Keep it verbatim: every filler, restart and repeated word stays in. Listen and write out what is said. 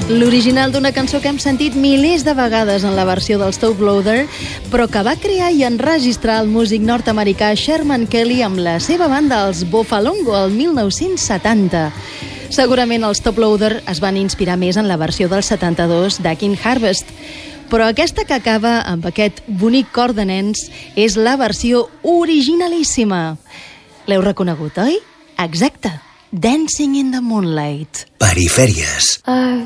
L'original d'una cançó que hem sentit milers de vegades en la versió dels Top Loader, però que va crear i enregistrar el músic nord-americà Sherman Kelly amb la seva banda, els Boffalongo, el mil nou-cents setanta. Segurament els Top Loader es van inspirar més en la versió del setanta-dos d'Akin Harvest, però aquesta que acaba amb aquest bonic cor de nens és la versió originalíssima. L'heu reconegut, oi? Exacte. Dancing in the Moonlight. Perifèries. I